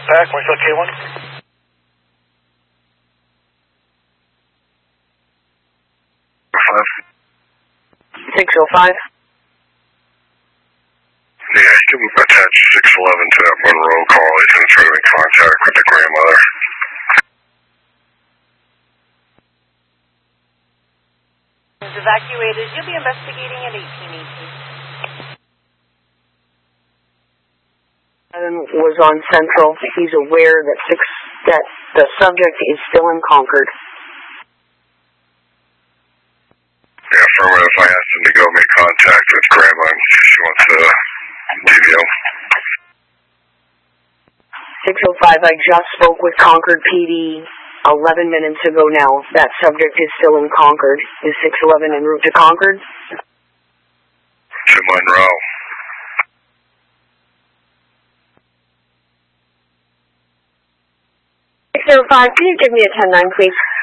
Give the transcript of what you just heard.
back, Michael K1. 605. Yeah, you can attach 611 to that Monroe call. He's going to try to make contact with the grandmother. Is evacuated. You'll be investigating at 1818. Was on Central. He's aware that the subject is still in Concord. Yeah, affirmative. I asked him to go make contact with Grandma. She wants to DVO. 605, I just spoke with Concord PD 11 minutes ago now. That subject is still in Concord. Is 611 en route to Concord? To Monroe. 605, can you give me a 10-9, please?